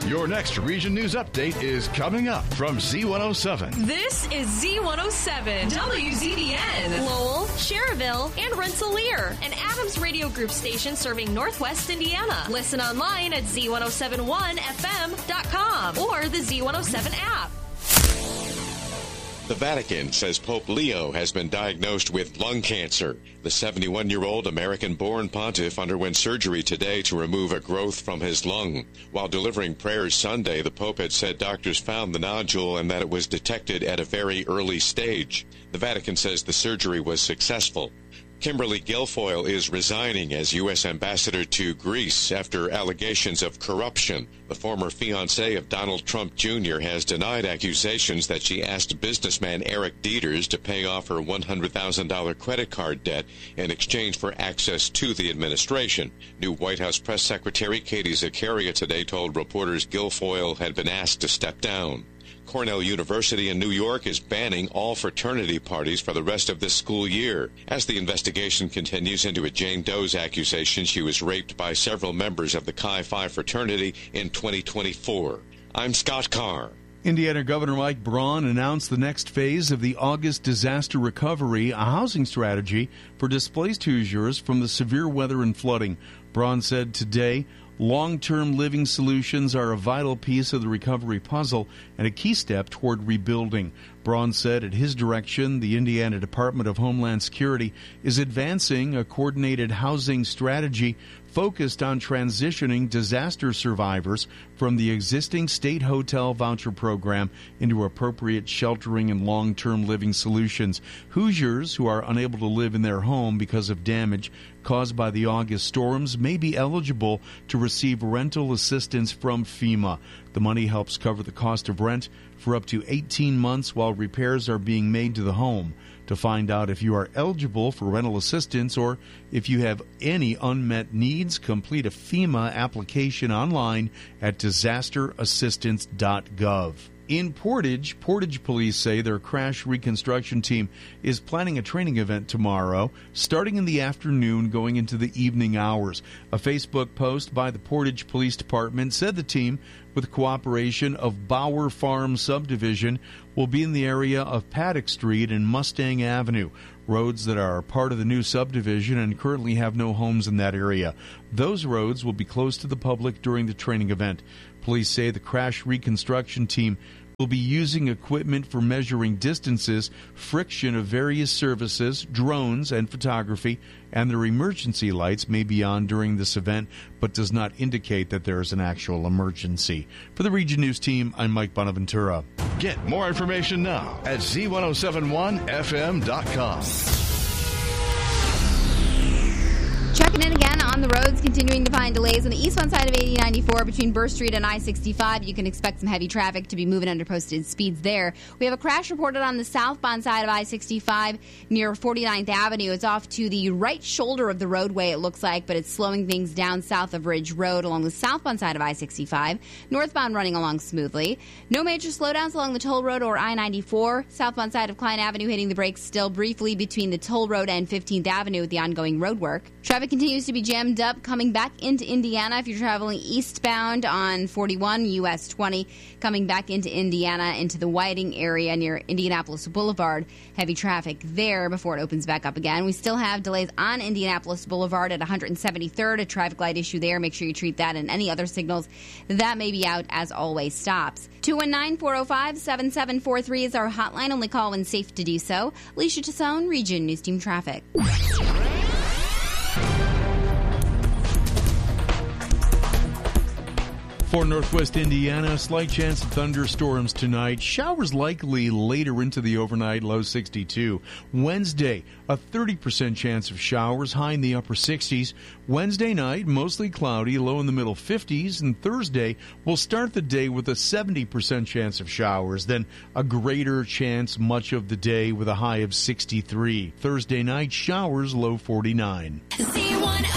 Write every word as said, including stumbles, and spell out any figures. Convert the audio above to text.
Your next Region News Update is coming up from Z one oh seven. This is Z one oh seven, W Z B N. Lowell, Cherville, and Rensselaer. An Adams Radio Group station serving Northwest Indiana. Listen online at Z one oh seven one F M dot com or the Z one oh seven app. The Vatican says Pope Leo has been diagnosed with lung cancer. The seventy-one-year-old American-born pontiff underwent surgery today to remove a growth from his lung. While delivering prayers Sunday, the Pope had said doctors found the nodule and that it was detected at a very early stage. The Vatican says the surgery was successful. Kimberly Guilfoyle is resigning as U S ambassador to Greece after allegations of corruption. The former fiancée of Donald Trump Junior has denied accusations that she asked businessman Eric Dieters to pay off her one hundred thousand dollars credit card debt in exchange for access to the administration. New White House Press Secretary Katie Zakaria today told reporters Guilfoyle had been asked to step down. Cornell University in New York is banning all fraternity parties for the rest of this school year. As the investigation continues into a Jane Doe's accusation she was raped by several members of the Chi Phi fraternity in twenty twenty-four. I'm Scott Carr. Indiana Governor Mike Braun announced the next phase of the August disaster recovery, a housing strategy for displaced Hoosiers from the severe weather and flooding. Braun said today, long-term living solutions are a vital piece of the recovery puzzle and a key step toward rebuilding. Braun said at his direction, the Indiana Department of Homeland Security is advancing a coordinated housing strategy focused on transitioning disaster survivors from the existing state hotel voucher program into appropriate sheltering and long-term living solutions. Hoosiers who are unable to live in their home because of damage caused by the August storms may be eligible to receive rental assistance from FEMA. The money helps cover the cost of rent for up to eighteen months while repairs are being made to the home. To find out if you are eligible for rental assistance or if you have any unmet needs, complete a FEMA application online at disaster assistance dot gov. In Portage, Portage police say their crash reconstruction team is planning a training event tomorrow, starting in the afternoon, going into the evening hours. A Facebook post by the Portage Police Department said the team, with cooperation of Bauer Farm Subdivision, will be in the area of Paddock Street and Mustang Avenue, roads that are part of the new subdivision and currently have no homes in that area. Those roads will be closed to the public during the training event. Police say the crash reconstruction team will be using equipment for measuring distances, friction of various services, drones, and photography, and their emergency lights may be on during this event, but does not indicate that there is an actual emergency. For the Region News team, I'm Mike Bonaventura. Get more information now at Z ten seventy-one F M dot com. Checking in again on the roads, continuing to find delays on the eastbound side of eighty ninety-four between Burr Street and I sixty-five. You can expect some heavy traffic to be moving under posted speeds there. We have a crash reported on the southbound side of I sixty-five near forty-ninth Avenue. It's off to the right shoulder of the roadway, it looks like, but it's slowing things down south of Ridge Road along the southbound side of I sixty-five. Northbound running along smoothly. No major slowdowns along the Toll Road or I ninety-four. Southbound side of Klein Avenue hitting the brakes still briefly between the Toll Road and fifteenth Avenue with the ongoing road work. Traffic continues to be jammed up coming back into Indiana. If you're traveling eastbound on forty-one U S twenty, coming back into Indiana into the Whiting area near Indianapolis Boulevard. Heavy traffic there before it opens back up again. We still have delays on Indianapolis Boulevard at one hundred seventy-third, a traffic light issue there. Make sure you treat that, and any other signals that may be out, as always, stops. two one nine, four oh five, seven seven four three is our hotline. Only call when safe to do so. Alicia Tassone, Region News Team Traffic. For Northwest Indiana, slight chance of thunderstorms tonight. Showers likely later into the overnight, low sixty-two. Wednesday, a thirty percent chance of showers, high in the upper sixties. Wednesday night, mostly cloudy, low in the middle fifties. And Thursday, we'll start the day with a seventy percent chance of showers, then a greater chance much of the day with a high of sixty-three. Thursday night, showers, low forty-nine. Z one